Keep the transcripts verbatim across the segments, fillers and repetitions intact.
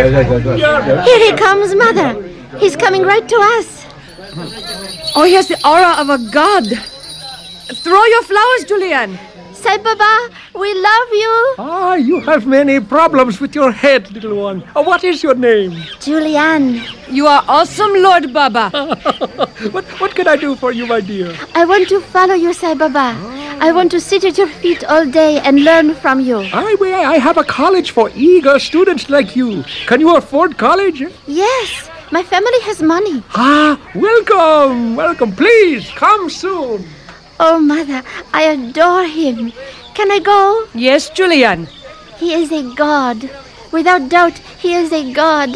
Here he comes, Mother. He's coming right to us. Oh, he has the aura of a god. Throw your flowers, Julian. Sai Baba, we love you. Ah, you have many problems with your head, little one. Oh, what is your name? Julian. You are awesome, Lord Baba. what, what can I do for you, my dear? I want to follow you, Sai Baba. Oh. I want to sit at your feet all day and learn from you. I, I have a college for eager students like you. Can you afford college? Yes, my family has money. Ah, welcome, welcome. Please, come soon. Oh, Mother, I adore him. Can I go? Yes, Julian. He is a god. Without doubt, he is a god.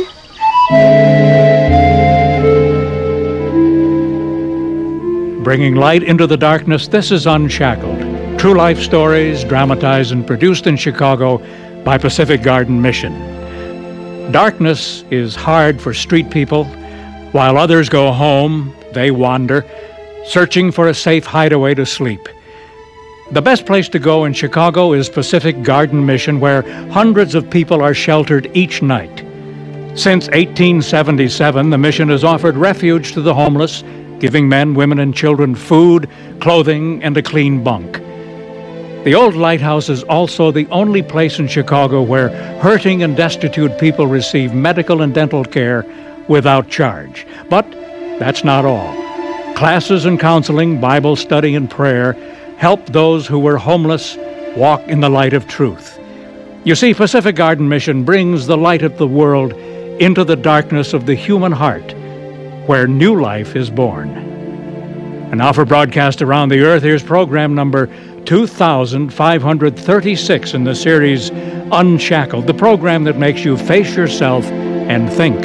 Bringing light into the darkness, this is Unshackled. True life stories dramatized and produced in Chicago by Pacific Garden Mission. Darkness is hard for street people. While others go home, they wander, searching for a safe hideaway to sleep. The best place to go in Chicago is Pacific Garden Mission, where hundreds of people are sheltered each night. Since eighteen seventy-seven, the mission has offered refuge to the homeless, giving men, women, and children food, clothing, and a clean bunk. The old lighthouse is also the only place in Chicago where hurting and destitute people receive medical and dental care without charge. But that's not all. Classes and counseling, Bible study and prayer help those who were homeless walk in the light of truth. You see, Pacific Garden Mission brings the light of the world into the darkness of the human heart, where new life is born. And now for broadcast around the earth, here's program number two thousand five hundred thirty-six in the series Unshackled, the program that makes you face yourself and think.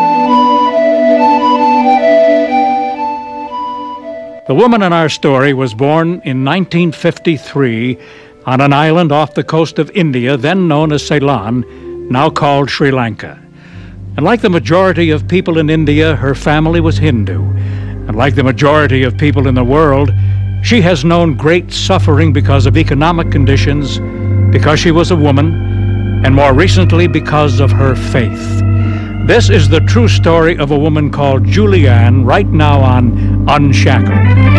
The woman in our story was born in nineteen fifty-three on an island off the coast of India, then known as Ceylon, now called Sri Lanka. And like the majority of people in India, her family was Hindu. And like the majority of people in the world, she has known great suffering because of economic conditions, because she was a woman, and more recently because of her faith. This is the true story of a woman called Julianne, right now on Unshackled.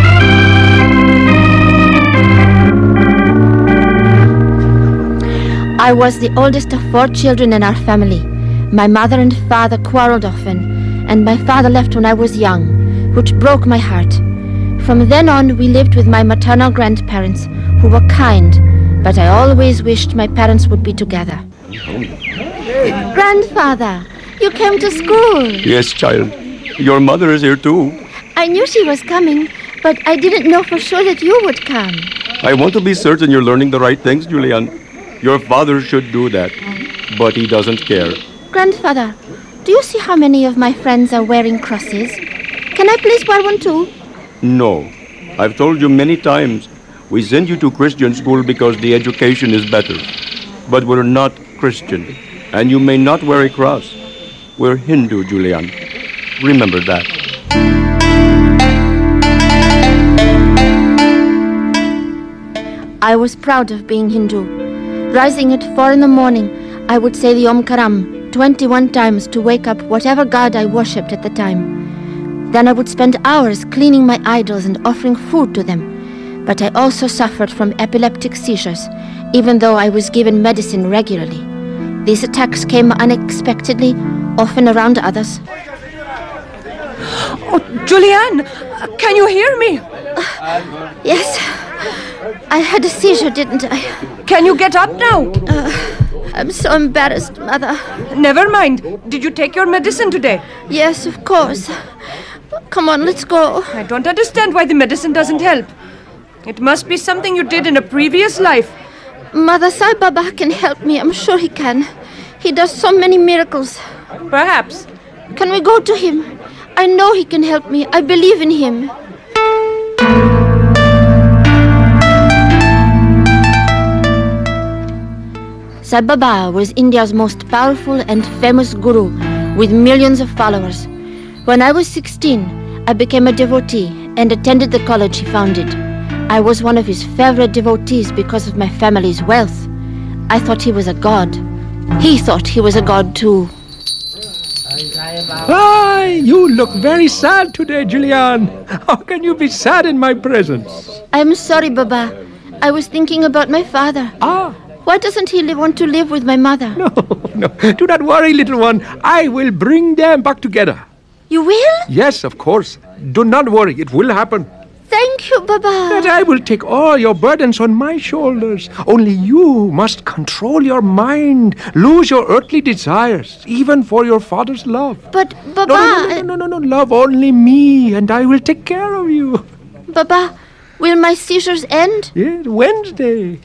I was the oldest of four children in our family. My mother and father quarreled often, and my father left when I was young, which broke my heart. From then on, we lived with my maternal grandparents, who were kind, but I always wished my parents would be together. Grandfather, you came to school. Yes, child. Your mother is here too. I knew she was coming, but I didn't know for sure that you would come. I want to be certain you're learning the right things, Julian. Your father should do that, but he doesn't care. Grandfather, do you see how many of my friends are wearing crosses? Can I please wear one too? No. I've told you many times, we send you to Christian school because the education is better. But we're not Christian, and you may not wear a cross. We're Hindu, Julian. Remember that. I was proud of being Hindu. Rising at four in the morning, I would say the Om Karam twenty-one times to wake up whatever god I worshipped at the time. Then I would spend hours cleaning my idols and offering food to them. But I also suffered from epileptic seizures, even though I was given medicine regularly. These attacks came unexpectedly, often around others. Oh, Julianne, can you hear me? Uh, yes. I had a seizure, didn't I? Can you get up now? Uh, I'm so embarrassed, Mother. Never mind. Did you take your medicine today? Yes, of course. Come on, let's go. I don't understand why the medicine doesn't help. It must be something you did in a previous life. Mother, Sai Baba can help me. I'm sure he can. He does so many miracles. Perhaps. Can we go to him? I know he can help me. I believe in him. Sai Baba was India's most powerful and famous guru, with millions of followers. When I was sixteen, I became a devotee and attended the college he founded. I was one of his favorite devotees because of my family's wealth. I thought he was a god. He thought he was a god too. Hi, you look very sad today, Julian. How can you be sad in my presence? I'm sorry, Baba. I was thinking about my father. Ah. Why doesn't he live, want to live with my mother? No, no. Do not worry, little one. I will bring them back together. You will? Yes, of course. Do not worry. It will happen. Thank you, Baba. But I will take all your burdens on my shoulders. Only you must control your mind, lose your earthly desires, even for your father's love. But, Baba... No, no, no, no, no, no, no. Love only me, and I will take care of you. Baba, will my seizures end? Yes, Wednesday.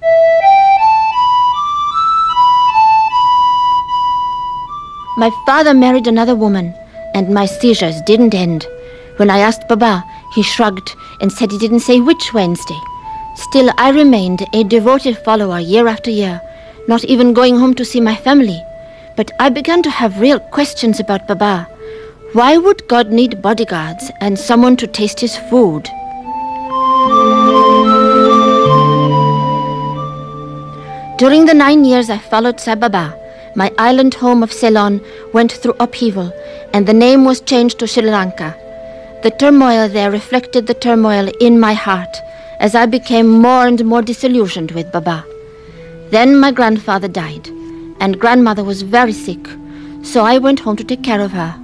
My father married another woman, and my seizures didn't end. When I asked Baba, he shrugged and said he didn't say which Wednesday. Still, I remained a devoted follower year after year, not even going home to see my family. But I began to have real questions about Baba. Why would God need bodyguards and someone to taste his food? During the nine years I followed Sai Baba, my island home of Ceylon went through upheaval, and the name was changed to Sri Lanka. The turmoil there reflected the turmoil in my heart as I became more and more disillusioned with Baba. Then my grandfather died, and grandmother was very sick, so I went home to take care of her.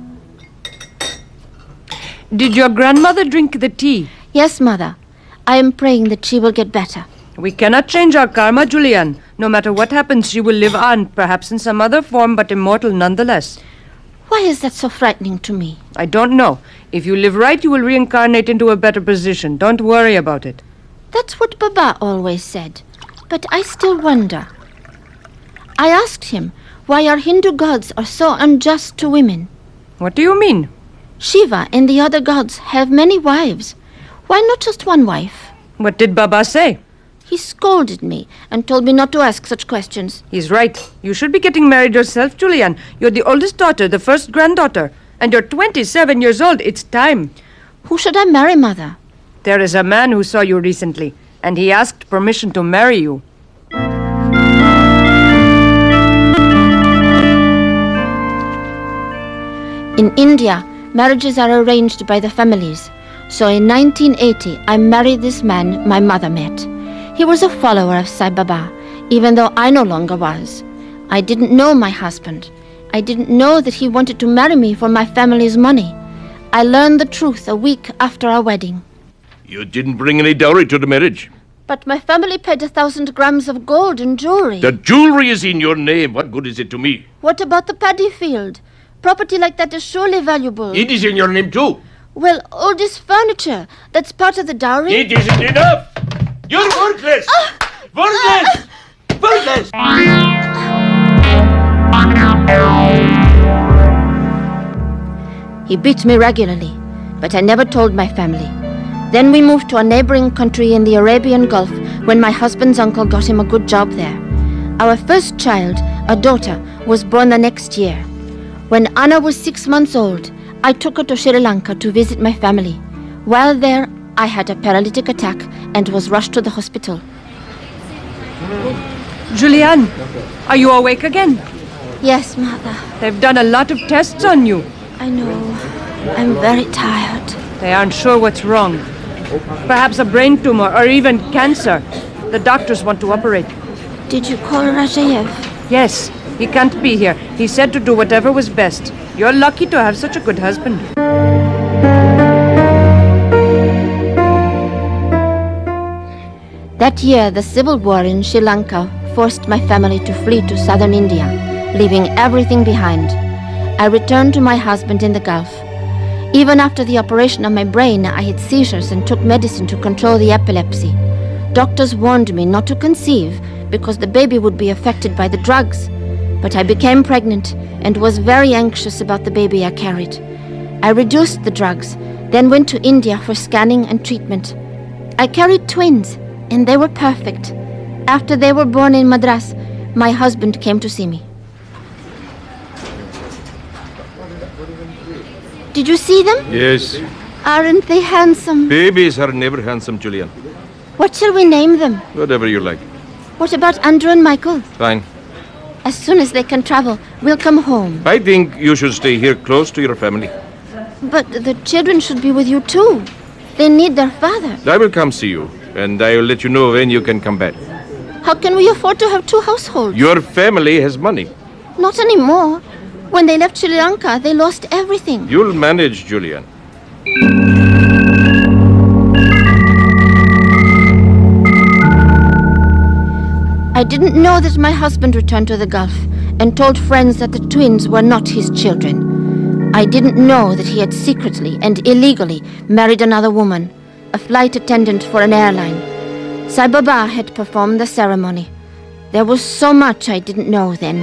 Did your grandmother drink the tea? Yes, Mother. I am praying that she will get better. We cannot change our karma, Julian. No matter what happens, she will live on, perhaps in some other form, but immortal nonetheless. Why is that so frightening to me? I don't know. If you live right, you will reincarnate into a better position. Don't worry about it. That's what Baba always said. But I still wonder. I asked him why our Hindu gods are so unjust to women. What do you mean? Shiva and the other gods have many wives. Why not just one wife? What did Baba say? He scolded me and told me not to ask such questions. He's right. You should be getting married yourself, Julian. You're the oldest daughter, the first granddaughter. And you're twenty-seven years old. It's time. Who should I marry, Mother? There is a man who saw you recently, and he asked permission to marry you. In India, marriages are arranged by the families. So in nineteen eighty, I married this man my mother met. He was a follower of Sai Baba, even though I no longer was. I didn't know my husband. I didn't know that he wanted to marry me for my family's money. I learned the truth a week after our wedding. You didn't bring any dowry to the marriage. But my family paid a thousand grams of gold and jewelry. The jewelry is in your name. What good is it to me? What about the paddy field? Property like that is surely valuable. It is in your name too. Well, all this furniture, that's part of the dowry? It isn't enough. You're worthless. Worthless. Worthless. He beat me regularly, but I never told my family. Then we moved to a neighboring country in the Arabian Gulf when my husband's uncle got him a good job there. Our first child, a daughter, was born the next year. When Anna was six months old, I took her to Sri Lanka to visit my family. While there, I had a paralytic attack and was rushed to the hospital. Julian, are you awake again? Yes, Mother. They've done a lot of tests on you. I know. I'm very tired. They aren't sure what's wrong. Perhaps a brain tumor or even cancer. The doctors want to operate. Did you call Rajayev? Yes, he can't be here. He said to do whatever was best. You're lucky to have such a good husband. That year, the civil war in Sri Lanka forced my family to flee to southern India, leaving everything behind. I returned to my husband in the Gulf. Even after the operation on my brain, I had seizures and took medicine to control the epilepsy. Doctors warned me not to conceive because the baby would be affected by the drugs. But I became pregnant and was very anxious about the baby I carried. I reduced the drugs, then went to India for scanning and treatment. I carried twins, and they were perfect. After they were born in Madras, my husband came to see me. Did you see them? Yes. Aren't they handsome? Babies are never handsome, Julian. What shall we name them? Whatever you like. What about Andrew and Michael? Fine. As soon as they can travel, we'll come home. I think you should stay here close to your family. But the children should be with you too. They need their father. I will come see you, and I will let you know when you can come back. How can we afford to have two households? Your family has money. Not anymore. When they left Sri Lanka, they lost everything. You'll manage, Julian. I didn't know that my husband returned to the Gulf and told friends that the twins were not his children. I didn't know that he had secretly and illegally married another woman, a flight attendant for an airline. Sai Baba had performed the ceremony. There was so much I didn't know then.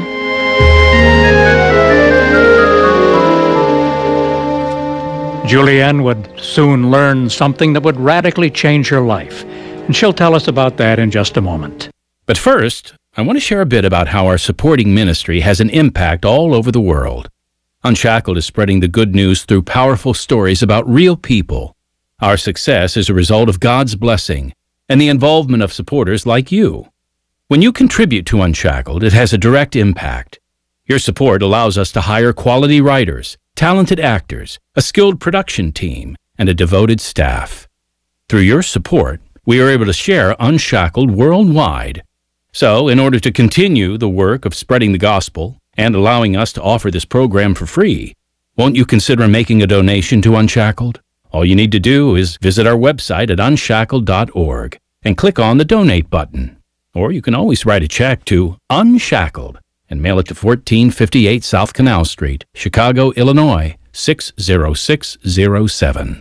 Julianne would soon learn something that would radically change her life, and she'll tell us about that in just a moment. But first, I want to share a bit about how our supporting ministry has an impact all over the world. Unshackled is spreading the good news through powerful stories about real people. Our success is a result of God's blessing and the involvement of supporters like you. When you contribute to Unshackled, it has a direct impact. Your support allows us to hire quality writers, talented actors, a skilled production team, and a devoted staff. Through your support, we are able to share Unshackled worldwide. So, in order to continue the work of spreading the gospel and allowing us to offer this program for free, won't you consider making a donation to Unshackled? All you need to do is visit our website at unshackled dot org and click on the Donate button. Or you can always write a check to Unshackled and mail it to fourteen fifty-eight South Canal Street, Chicago, Illinois, six zero six zero seven.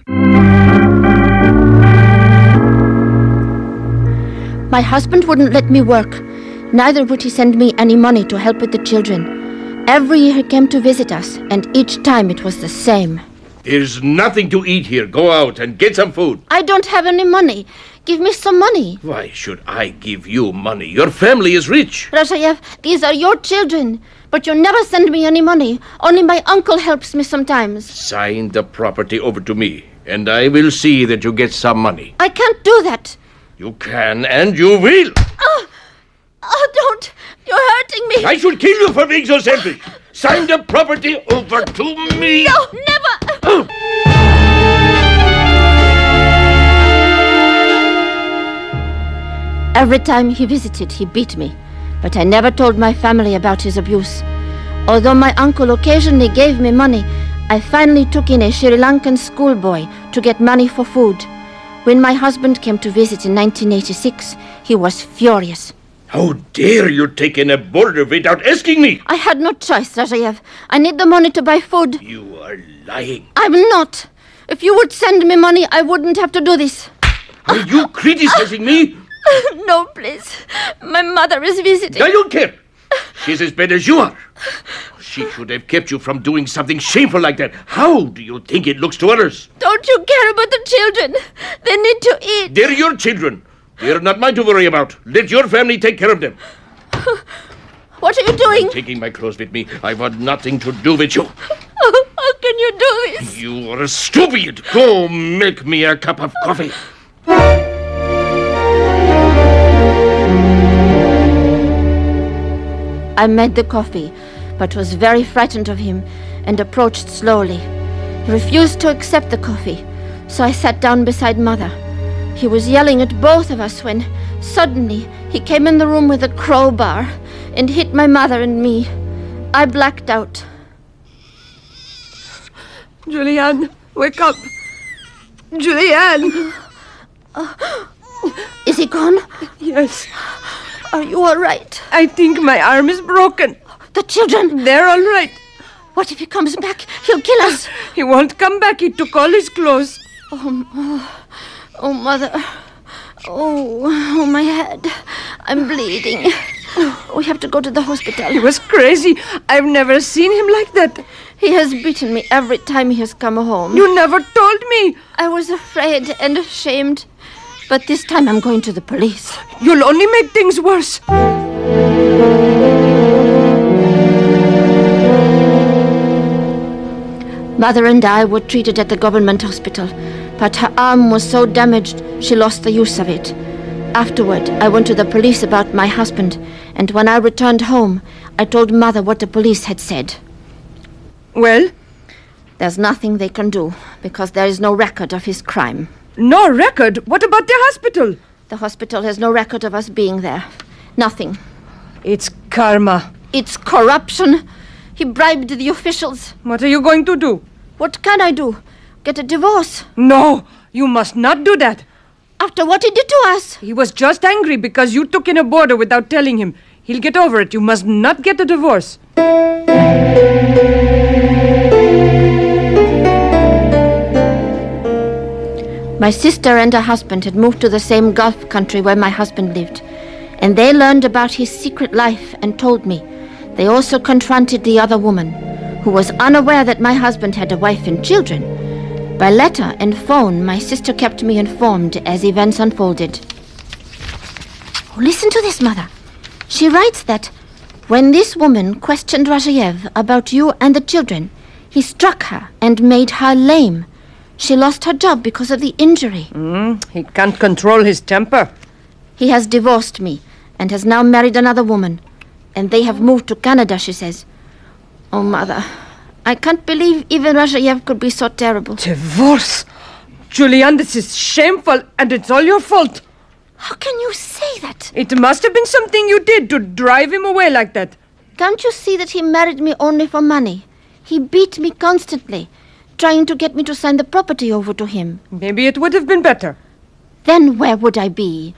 My husband wouldn't let me work. Neither would he send me any money to help with the children. Every year he came to visit us, and each time it was the same. There's nothing to eat here. Go out and get some food. I don't have any money. Give me some money. Why should I give you money? Your family is rich. Razayev, these are your children. But you never send me any money. Only my uncle helps me sometimes. Sign the property over to me, and I will see that you get some money. I can't do that. You can and you will. Oh, oh, don't. You're hurting me. I should kill you for being so selfish. Sign the property over to me. No, never. Oh. Every time he visited, he beat me. But I never told my family about his abuse. Although my uncle occasionally gave me money, I finally took in a Sri Lankan schoolboy to get money for food. When my husband came to visit in nineteen eighty-six, he was furious. How dare you take in a boarder without asking me? I had no choice, Razayev. I need the money to buy food. You are lying. I'm not. If you would send me money, I wouldn't have to do this. Are you criticizing me? No, please. My mother is visiting. I don't care. She's as bad as you are. She should have kept you from doing something shameful like that. How do you think it looks to others? Don't you care about the children? They need to eat. They're your children. They're not mine to worry about. Let your family take care of them. What are you doing? I'm taking my clothes with me. I want nothing to do with you. Oh, how can you do this? You are stupid. Go make me a cup of coffee. I made the coffee, but was very frightened of him and approached slowly. He refused to accept the coffee, so I sat down beside Mother. He was yelling at both of us when, suddenly, he came in the room with a crowbar and hit my mother and me. I blacked out. Julianne, wake up. Julianne! Uh, is he gone? Yes. Are you all right? I think my arm is broken. The children? They're all right. What if he comes back? He'll kill us. He won't come back. He took all his clothes. Oh, oh, oh Mother. Oh, oh, my head. I'm bleeding. We have to go to the hospital. He was crazy. I've never seen him like that. He has beaten me every time he has come home. You never told me. I was afraid and ashamed. But this time I'm going to the police. You'll only make things worse. Mother and I were treated at the government hospital, but her arm was so damaged she lost the use of it. Afterward, I went to the police about my husband, and when I returned home, I told Mother what the police had said. Well? There's nothing they can do, because there is no record of his crime. No record? What about the hospital? The hospital has no record of us being there. Nothing. It's karma. It's corruption. He bribed the officials. What are you going to do? What can I do? Get a divorce? No, you must not do that. After what he did to us? He was just angry because you took in a boarder without telling him. He'll get over it. You must not get a divorce. My sister and her husband had moved to the same Gulf country where my husband lived, and they learned about his secret life and told me. They also confronted the other woman, who was unaware that my husband had a wife and children. By letter and phone, my sister kept me informed as events unfolded. Oh, listen to this, Mother. She writes that when this woman questioned Rajayev about you and the children, he struck her and made her lame. She lost her job because of the injury. Mm, he can't control his temper. He has divorced me and has now married another woman. And they have moved to Canada, she says. Oh, Mother, I can't believe even Rajayev could be so terrible. Divorce? Julian, this is shameful, and it's all your fault. How can you say that? It must have been something you did to drive him away like that. Can't you see that he married me only for money? He beat me constantly, trying to get me to sign the property over to him. Maybe it would have been better. Then where would I be?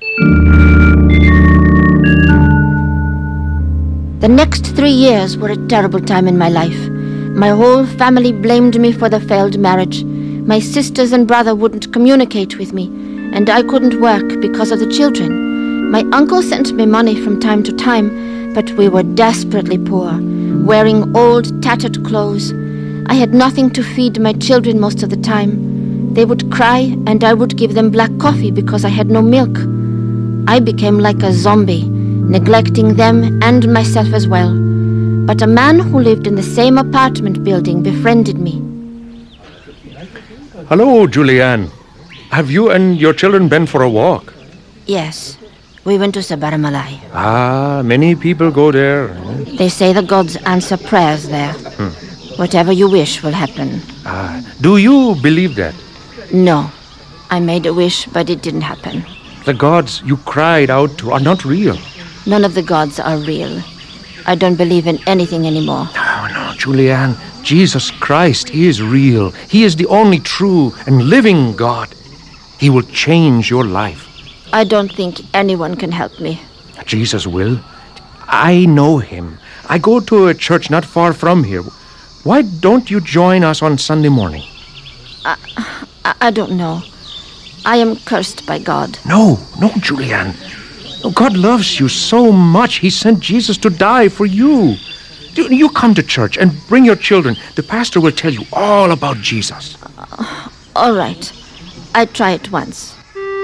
The next three years were a terrible time in my life. My whole family blamed me for the failed marriage. My sisters and brother wouldn't communicate with me, and I couldn't work because of the children. My uncle sent me money from time to time, but we were desperately poor, wearing old, tattered clothes. I had nothing to feed my children most of the time. They would cry, and I would give them black coffee because I had no milk. I became like a zombie, neglecting them and myself as well. But a man who lived in the same apartment building befriended me. Hello, Julianne. Have you and your children been for a walk? Yes, we went to Sabaramalai. Ah, many people go there. They say the gods answer prayers there. Hmm. Whatever you wish will happen. Ah, do you believe that? No. I made a wish, but it didn't happen. The gods you cried out to are not real. None of the gods are real. I don't believe in anything anymore. Oh, no, Julianne. Jesus Christ is real. He is the only true and living God. He will change your life. I don't think anyone can help me. Jesus will. I know him. I go to a church not far from here. Why don't you join us on Sunday morning? I, I, I don't know. I am cursed by God. No, no, Julianne. God loves you so much. He sent Jesus to die for you. You come to church and bring your children. The pastor will tell you all about Jesus. Uh, all right. I try it once.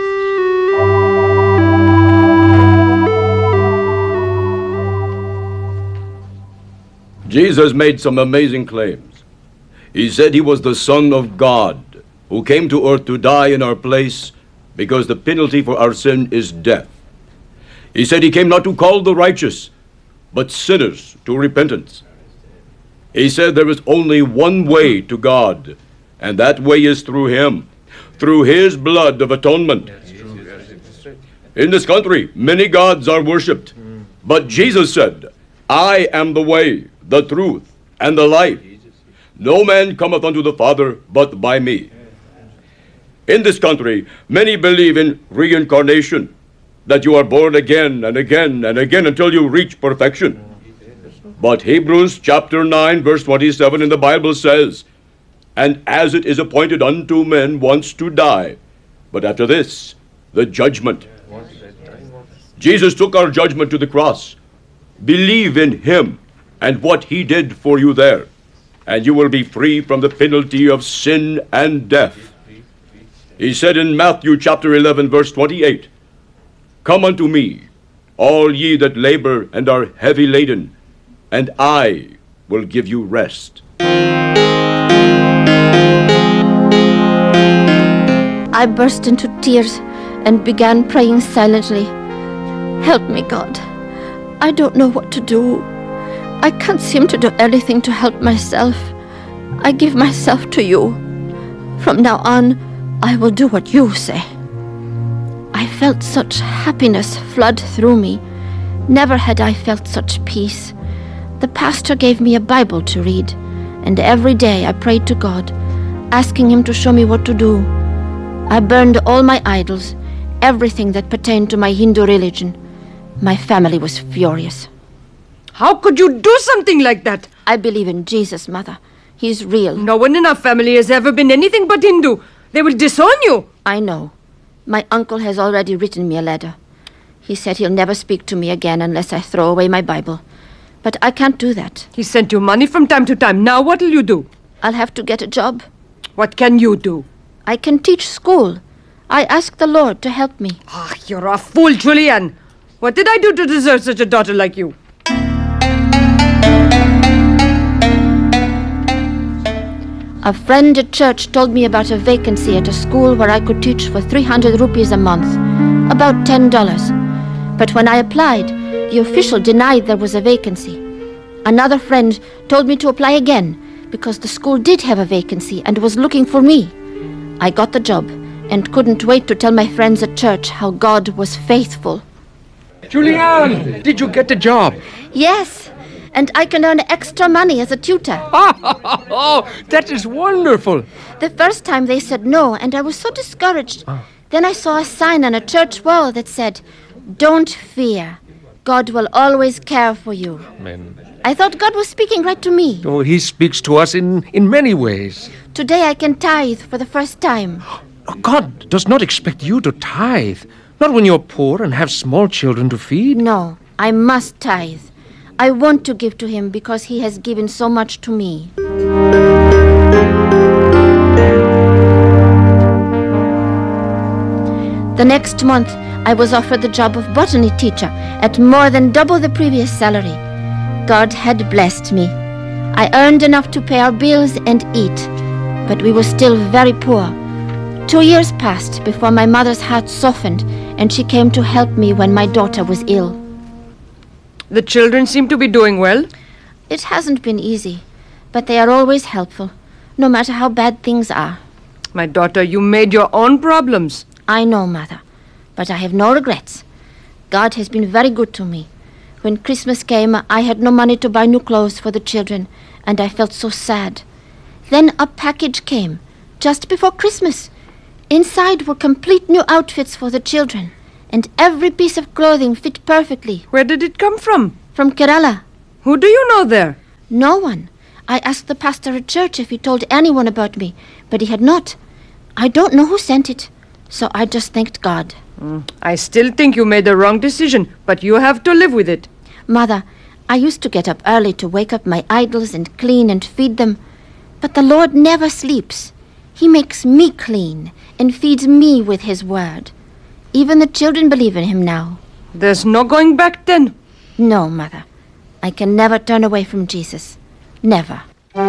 Jesus made some amazing claims. He said he was the Son of God, who came to earth to die in our place because the penalty for our sin is death. He said he came not to call the righteous, but sinners to repentance. He said there is only one way to God, and that way is through him, through his blood of atonement. In this country, many gods are worshipped, but Jesus said, I am the way, the truth, and the life. No man cometh unto the Father but by me. In this country, many believe in reincarnation, that you are born again and again and again until you reach perfection. But Hebrews chapter nine verse twenty-seven in the Bible says, and as it is appointed unto men once to die, but after this, the judgment. Jesus took our judgment to the cross. Believe in him and what he did for you there, and you will be free from the penalty of sin and death. He said in Matthew chapter eleven verse twenty-eight, come unto me, all ye that labor and are heavy laden, and I will give you rest. I burst into tears and began praying silently. Help me, God. I don't know what to do. I can't seem to do anything to help myself. I give myself to you. From now on, I will do what you say. I felt such happiness flood through me. Never had I felt such peace. The pastor gave me a Bible to read, and every day I prayed to God, asking him to show me what to do. I burned all my idols, everything that pertained to my Hindu religion. My family was furious. How could you do something like that? I believe in Jesus, Mother. He's real. No one in our family has ever been anything but Hindu. They will disown you. I know. My uncle has already written me a letter. He said he'll never speak to me again unless I throw away my Bible. But I can't do that. He sent you money from time to time. Now what'll you do? I'll have to get a job. What can you do? I can teach school. I ask the Lord to help me. Ah, you're a fool, Julianne. What did I do to deserve such a daughter like you? A friend at church told me about a vacancy at a school where I could teach for three hundred rupees a month, about ten dollars. But when I applied, the official denied there was a vacancy. Another friend told me to apply again because the school did have a vacancy and was looking for me. I got the job and couldn't wait to tell my friends at church how God was faithful. Julianne, did you get the job? Yes, and I can earn extra money as a tutor. Oh, that is wonderful. The first time they said no, and I was so discouraged. Oh. Then I saw a sign on a church wall that said, "Don't fear. God will always care for you." Amen. I thought God was speaking right to me. Oh, he speaks to us in, in many ways. Today I can tithe for the first time. God does not expect you to tithe. Not when you're poor and have small children to feed. No, I must tithe. I want to give to him because he has given so much to me. The next month, I was offered the job of botany teacher at more than double the previous salary. God had blessed me. I earned enough to pay our bills and eat, but we were still very poor. Two years passed before my mother's heart softened and she came to help me when my daughter was ill. The children seem to be doing well. It hasn't been easy, but they are always helpful, no matter how bad things are. My daughter, you made your own problems. I know, Mother, but I have no regrets. God has been very good to me. When Christmas came, I had no money to buy new clothes for the children, and I felt so sad. Then a package came, just before Christmas. Inside were complete new outfits for the children, and every piece of clothing fit perfectly. Where did it come from? From Kerala. Who do you know there? No one. I asked the pastor at church if he told anyone about me, but he had not. I don't know who sent it, so I just thanked God. Mm, I still think you made the wrong decision, but you have to live with it. Mother, I used to get up early to wake up my idols and clean and feed them, but the Lord never sleeps. He makes me clean and feeds me with his word. Even the children believe in him now. There's no going back then. No, Mother. I can never turn away from Jesus. Never.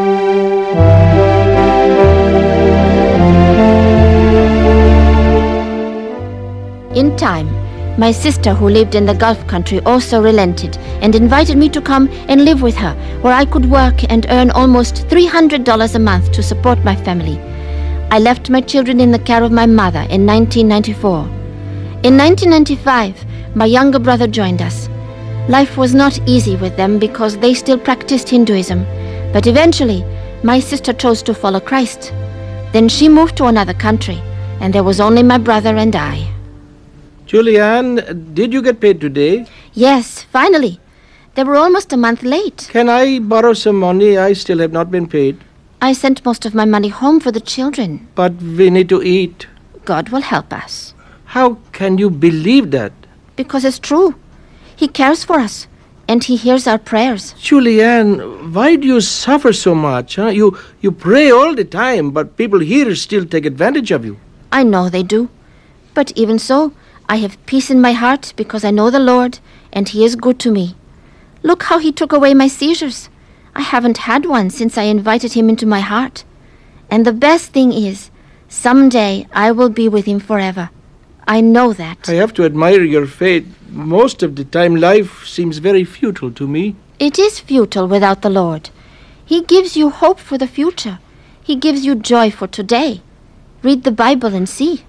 In time, my sister who lived in the Gulf country also relented and invited me to come and live with her, where I could work and earn almost three hundred dollars a month to support my family. I left my children in the care of my mother in nineteen ninety-four. In nineteen ninety-five, my younger brother joined us. Life was not easy with them because they still practiced Hinduism, but eventually, my sister chose to follow Christ. Then she moved to another country, and there was only my brother and I. Julianne, did you get paid today? Yes, finally. They were almost a month late. Can I borrow some money? I still have not been paid. I sent most of my money home for the children. But we need to eat. God will help us. How can you believe that? Because it's true. He cares for us, and he hears our prayers. Julianne, why do you suffer so much? Huh? You, you pray all the time, but people here still take advantage of you. I know they do. But even so, I have peace in my heart because I know the Lord, and he is good to me. Look how he took away my seizures. I haven't had one since I invited him into my heart. And the best thing is, someday I will be with him forever. I know that. I have to admire your faith. Most of the time, life seems very futile to me. It is futile without the Lord. He gives you hope for the future. He gives you joy for today. Read the Bible and see.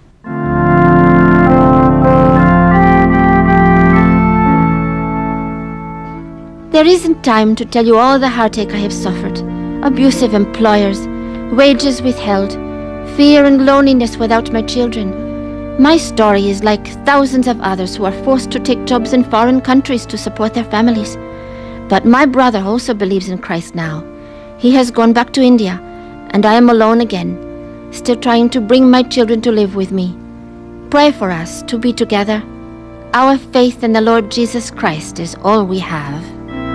There isn't time to tell you all the heartache I have suffered. Abusive employers, wages withheld, fear and loneliness without my children. My story is like thousands of others who are forced to take jobs in foreign countries to support their families. But my brother also believes in Christ now. He has gone back to India, and I am alone again, still trying to bring my children to live with me. Pray for us to be together. Our faith in the Lord Jesus Christ is all we have.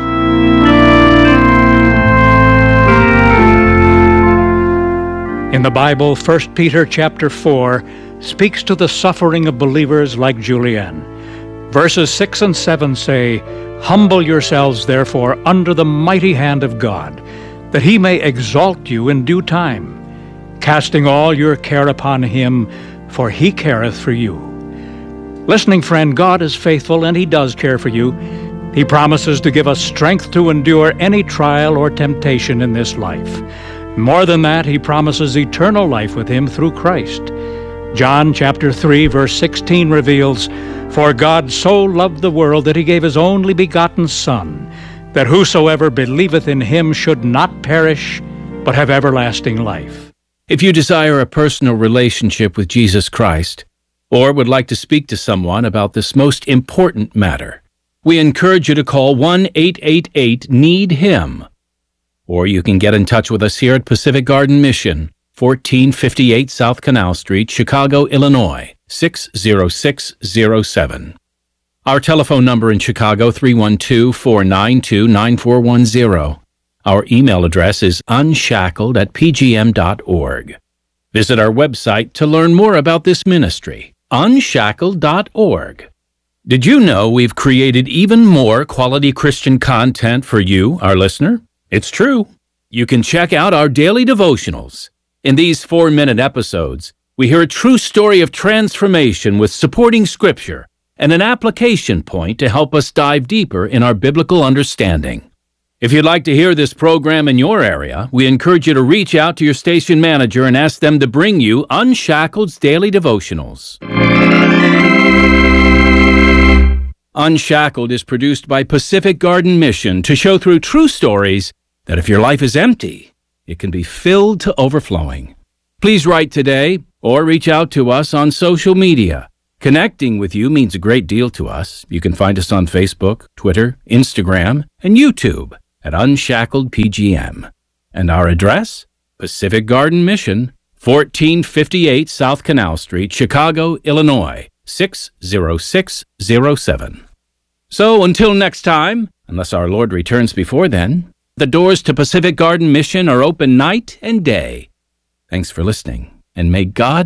In the Bible, First Peter chapter four speaks to the suffering of believers like Julianne. Verses six and seven say, "Humble yourselves, therefore, under the mighty hand of God, that he may exalt you in due time, casting all your care upon him, for he careth for you." Listening friend, God is faithful and he does care for you. He promises to give us strength to endure any trial or temptation in this life. More than that, he promises eternal life with him through Christ. John chapter three verse sixteen reveals, "For God so loved the world that he gave his only begotten Son, that whosoever believeth in him should not perish, but have everlasting life." If you desire a personal relationship with Jesus Christ, or would like to speak to someone about this most important matter, we encourage you to call one eight eight eight need him. Or you can get in touch with us here at Pacific Garden Mission, fourteen fifty-eight South Canal Street, Chicago, Illinois, six zero six zero seven. Our telephone number in Chicago, three one two, four nine two, nine four one zero. Our email address is unshackled at p g m dot org. Visit our website to learn more about this ministry, unshackled dot org. Did you know we've created even more quality Christian content for you, our listener? It's true. You can check out our daily devotionals. In these four-minute episodes, we hear a true story of transformation with supporting scripture and an application point to help us dive deeper in our biblical understanding. If you'd like to hear this program in your area, we encourage you to reach out to your station manager and ask them to bring you Unshacked's daily devotionals. Unshackled is produced by Pacific Garden Mission to show through true stories that if your life is empty, it can be filled to overflowing. Please write today or reach out to us on social media. Connecting with you means a great deal to us. You can find us on Facebook, Twitter, Instagram, and YouTube at Unshackled P G M. And our address? Pacific Garden Mission, fourteen fifty-eight South Canal Street, Chicago, Illinois, six zero six zero seven. So until next time, unless our Lord returns before then, the doors to Pacific Garden Mission are open night and day. Thanks for listening, and may God